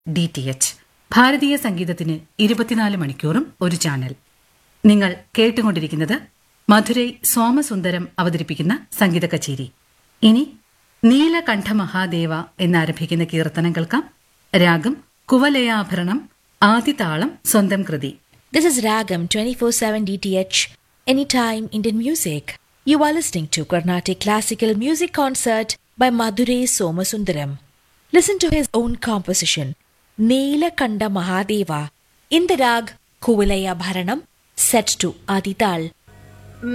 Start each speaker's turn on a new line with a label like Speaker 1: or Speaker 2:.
Speaker 1: DTH. ഭാരതീയ സംഗീതത്തിന് 24 മണിക്കൂറും ഒരു ചാനൽ. നിങ്ങൾ കേട്ടുകൊണ്ടിരിക്കുന്നത് മധുരൈ സോമസുന്ദരം അവതരിപ്പിക്കുന്ന സംഗീത കച്ചേരി. ഇനി നീലകണ്ഠ മഹാദേവ എന്നാരംഭിക്കുന്ന കീർത്തനം കേൾക്കാം. രാഗം കുവലയാഭരണം, ആദിതാളം സ്വന്തം കൃതി.
Speaker 2: This is Ragam 24/7 DTH, Anytime Indian Music. You are listening to Carnatic Classical Music Concert by Madurai Somasundaram. Listen to his own composition, Neelakanda Mahadeva, in the rag Kuvalaya Bharanam, set to Adital.